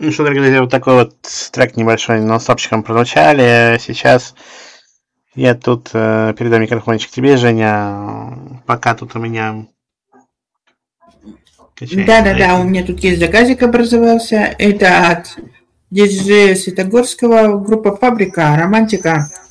Ну что, дорогие друзья, вот такой вот трек небольшой нонстопчиком прозвучали. Сейчас я тут передам микрофончик тебе, Женя. Пока тут у меня качается Да, у меня тут есть заказик образовался. Это от диджея Светогорского, группа «Фабрика», «Романтика».